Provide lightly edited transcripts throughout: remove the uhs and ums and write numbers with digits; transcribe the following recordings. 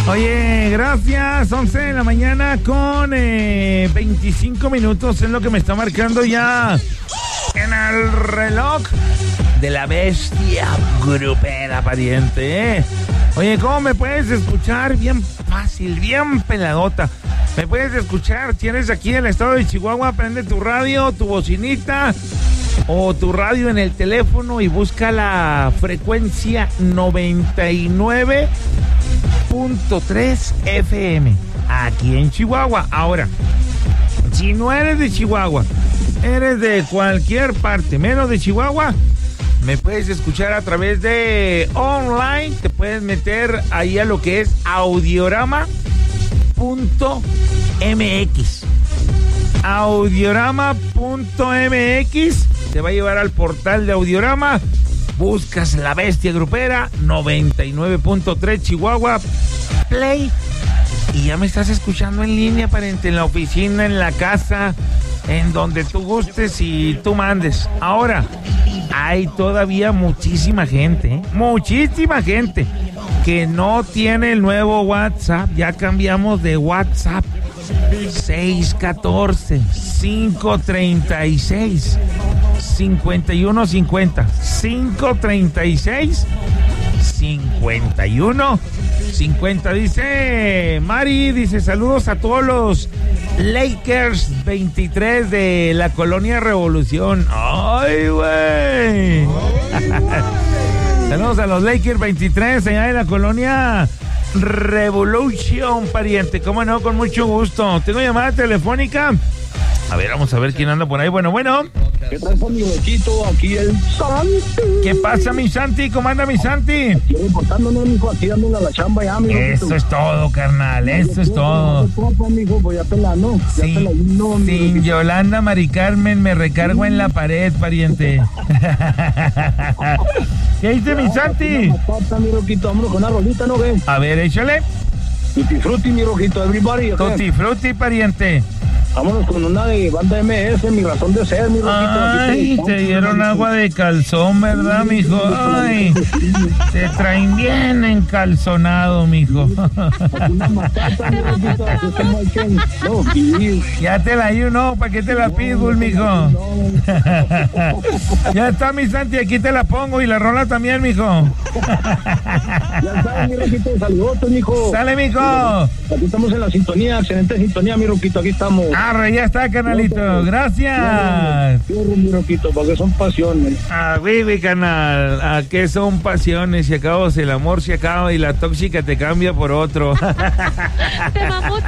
Oye, gracias. 11 de la mañana con 25 minutos es lo que me está marcando ya en el reloj de la bestia grupera, pariente. Oye, ¿cómo me puedes escuchar? Bien fácil, bien peladota. Me puedes escuchar, tienes aquí en el estado de Chihuahua, prende tu radio, tu bocinita o tu radio en el teléfono y busca la frecuencia 99.3 FM aquí en Chihuahua. Ahora, si no eres de Chihuahua, eres de cualquier parte menos de Chihuahua, me puedes escuchar a través de online. Te puedes meter ahí a lo que es audiorama.mx. Audiorama.mx te va a llevar al portal de Audiorama. Buscas La Bestia Grupera 99.3 Chihuahua Play y ya me estás escuchando en línea, pariente, en la oficina, en la casa, en donde tú gustes y tú mandes. Ahora, hay todavía muchísima gente que no tiene el nuevo WhatsApp. Ya cambiamos de WhatsApp. 614-536-5150. 536-5150. Dice Mari, dice saludos a todos los Lakers 23 de la Colonia Revolución. ¡Ay, güey! Saludos a los Lakers 23 allá de la Colonia Revolution, pariente. ¿Cómo no? Con mucho gusto. Tengo llamada telefónica. A ver, vamos a ver quién anda por ahí. Bueno. ¿Qué tal, mi huequito? Aquí el Santi. ¿Qué pasa, mi Santi? ¿Cómo anda, mi Santi? Aquí reportándonos, mijo, aquí dándole a la chamba ya, mijo. Eso es todo, carnal, eso es todo. Mijo, pues ya pelando. Sí, sin Yolanda Mari Carmen me recargo en la pared, pariente. ¿Qué dice, mi Santi? Mi roquito, vámonos con una rolita, ¿no ves? A ver, échale. Tutti frutti, mi rojito, everybody. Tutti frutti, pariente. Vámonos con una de banda MS, mi razón de ser, mi rojito. Ay, te dieron agua de calzón, ¿verdad, mijo? Ay, te traen bien encalzonado, mijo. Ya te la di, ¿no? ¿Para qué te la Pitbull, mijo? Ya está, mi Santi, aquí te la pongo y la rola también, mijo. Ya está, mi rojito, saludos, mijo. Sale, mijo. Aquí estamos en la sintonía, excelente sintonía, mi roquito, aquí estamos. Arre, ya está, canalito. Gracias. Cierro, mi roquito, porque son pasiones. Ah, güey, canal. ¿A qué son pasiones? Si acabas, el amor se acaba y la tóxica te cambia por otro. Te vamos.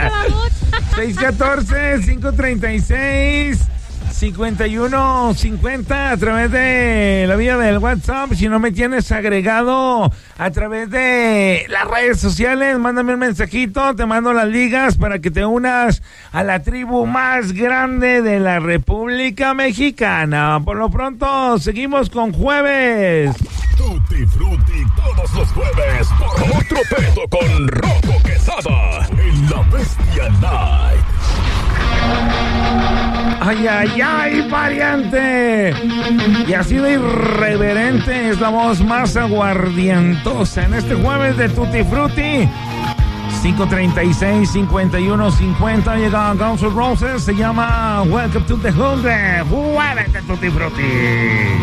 614-536-5150 a través de la vía del WhatsApp. Si no me tienes agregado a través de las redes sociales, mándame un mensajito, te mando las ligas para que te unas a la tribu más grande de la República Mexicana. Por lo pronto, seguimos con jueves. Tutti Frutti todos los jueves por otro pedo con Rocco Quesada en La Bestia Night. Ay, pariente. Y así de irreverente es la voz más aguardientosa en este jueves de Tutti Frutti. 536-5150 llega Guns N' Roses, se llama Welcome to the Jungle. Jueves de Tutti Frutti.